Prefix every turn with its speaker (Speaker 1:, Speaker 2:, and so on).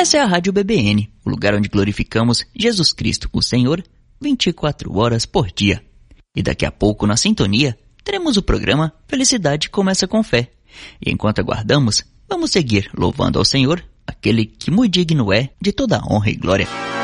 Speaker 1: Essa é a Rádio BBN, o lugar onde glorificamos Jesus Cristo, o Senhor, 24 horas por dia. E daqui a pouco, na sintonia, teremos o programa Felicidade Começa com Fé. E enquanto aguardamos, vamos seguir louvando ao Senhor, aquele que muito digno é de toda a honra e glória.